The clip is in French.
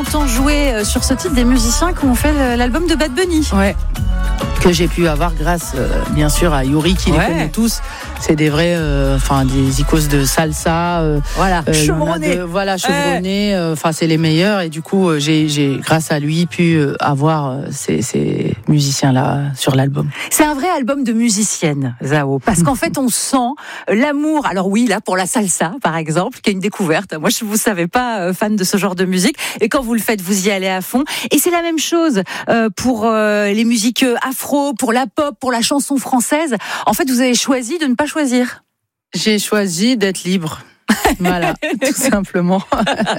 entend jouer sur ce titre des musiciens qui ont fait l'album de Bad Bunny. Ouais. Que j'ai pu avoir grâce, bien sûr, à Yuri, qui les connaît tous. C'est des vrais, des icônes de salsa. Voilà, chevronnés. Chevronnés. C'est les meilleurs. Et du coup, j'ai, grâce à lui, pu avoir ces musiciens-là sur l'album. C'est un vrai album de musicienne, Zao. Parce qu'en fait, on sent l'amour. Alors oui, là, pour la salsa, par exemple, qui est une découverte. Moi, je vous savais pas fan de ce genre de musique. Et quand vous le faites, vous y allez à fond. Et c'est la même chose pour les musiques afro, pour la pop, pour la chanson française. En fait, vous avez choisi de ne pas choisir. J'ai choisi d'être libre. Voilà, tout simplement.